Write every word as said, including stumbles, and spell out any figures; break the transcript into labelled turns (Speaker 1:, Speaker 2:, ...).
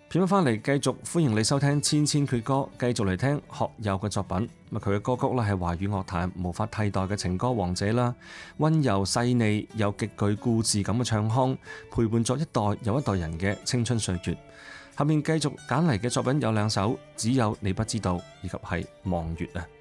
Speaker 1: 片尾翻嚟，繼續歡迎你收聽千千闕歌，繼續嚟聽學友嘅作品。咁佢嘅歌曲咧係華語樂壇無法替代嘅情歌王者啦，溫柔細膩又極具故事感嘅唱腔，陪伴咗一代又一代人嘅青春歲月。下面繼續揀嚟嘅作品有兩首，只有你不知道以及係望月啊。